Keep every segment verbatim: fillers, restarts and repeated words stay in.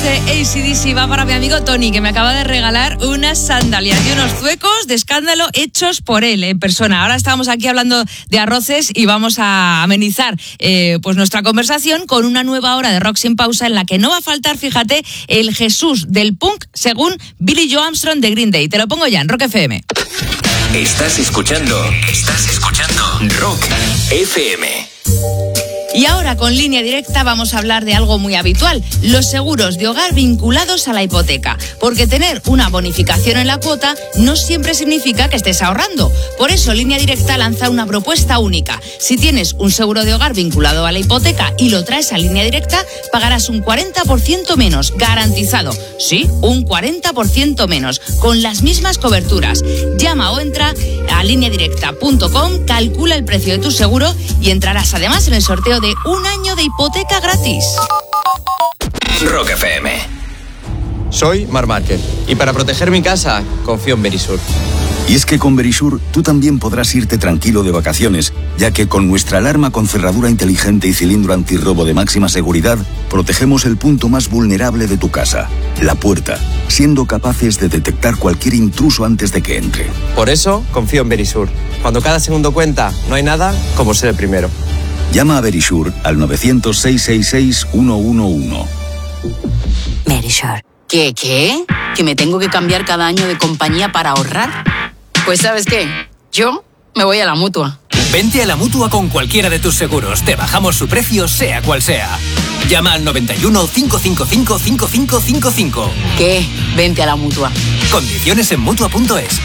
de A C D C va para mi amigo Tony, que me acaba de regalar unas sandalias y unos zuecos de escándalo hechos por él en persona. Ahora estamos aquí hablando de arroces y vamos a amenizar eh, pues nuestra conversación con una nueva hora de Rock Sin Pausa en la que no va a faltar, fíjate, el Jesús del punk según Billy Joe Armstrong de Green Day. Te lo pongo ya en Rock F M. Estás escuchando, estás escuchando Rock F M. Y ahora con Línea Directa vamos a hablar de algo muy habitual, los seguros de hogar vinculados a la hipoteca, porque tener una bonificación en la cuota no siempre significa que estés ahorrando. Por eso Línea Directa lanza una propuesta única. Si tienes un seguro de hogar vinculado a la hipoteca y lo traes a Línea Directa, pagarás un cuarenta por ciento menos, garantizado. Sí, un cuarenta por ciento menos, con las mismas coberturas. Llama o entra a línea directa punto com, calcula el precio de tu seguro y entrarás además en el sorteo de un año de hipoteca gratis. Rock F M. Soy Marc Márquez y para proteger mi casa confío en Verisur. Y es que con Verisur tú también podrás irte tranquilo de vacaciones, ya que con nuestra alarma con cerradura inteligente y cilindro antirrobo de máxima seguridad, protegemos el punto más vulnerable de tu casa, la puerta, siendo capaces de detectar cualquier intruso antes de que entre. Por eso confío en Verisur. Cuando cada segundo cuenta, no hay nada como ser el primero. Llama a Verisur al nueve cero cero, seis seis seis, uno uno uno. Verisur. ¿Qué, qué? ¿Que me tengo que cambiar cada año de compañía para ahorrar? Pues ¿sabes qué? Yo me voy a la Mutua. Vente a la Mutua con cualquiera de tus seguros. Te bajamos su precio, sea cual sea. Llama al noventa y uno, cinco cinco cinco, cinco cinco cinco cinco. ¿Qué? Vente a la Mutua. Condiciones en Mutua punto es.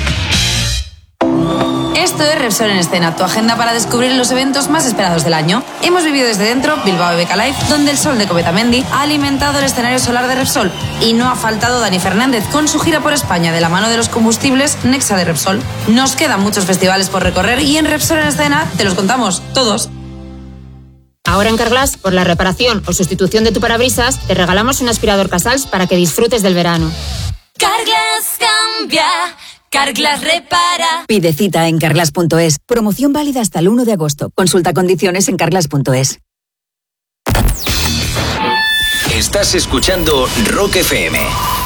Esto es Repsol en Escena, tu agenda para descubrir los eventos más esperados del año. Hemos vivido desde dentro Bilbao Beca Live, donde el sol de Cometamendi ha alimentado el escenario solar de Repsol. Y no ha faltado Dani Fernández con su gira por España de la mano de los combustibles Nexa de Repsol. Nos quedan muchos festivales por recorrer y en Repsol en Escena te los contamos todos. Ahora en Carglass, por la reparación o sustitución de tu parabrisas, te regalamos un aspirador Casals para que disfrutes del verano. Carglass cambia. Carglass repara. Pide cita en carglass punto es. Promoción válida hasta el uno de agosto. Consulta condiciones en carglass punto es. Estás escuchando Rock F M.